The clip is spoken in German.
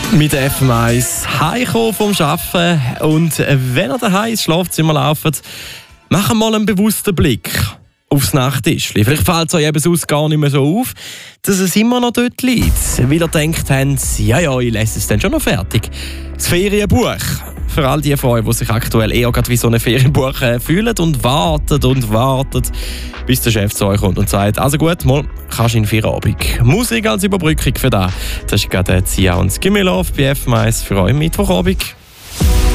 Mit FM1 heimkommen vom Arbeiten und wenn ihr daheim ins Schlafzimmer lauft, macht mal einen bewussten Blick aufs Nachttischli. Vielleicht fällt es euch eben sonst gar nicht mehr so auf, dass es immer noch dort liegt, weil ihr denkt habt, ja, ich lese es dann schon noch fertig. Das Ferienbuch. Für all die von euch, die sich aktuell eher gerade wie so ein Ferienbuch fühlen und warten, bis der Chef zu euch kommt und sagt, also gut, mal kannst du in Feierabend. Musik als Überbrückung für das. Das ist gerade Sia und Gimme Love bei FM1 für euch Mittwochabend.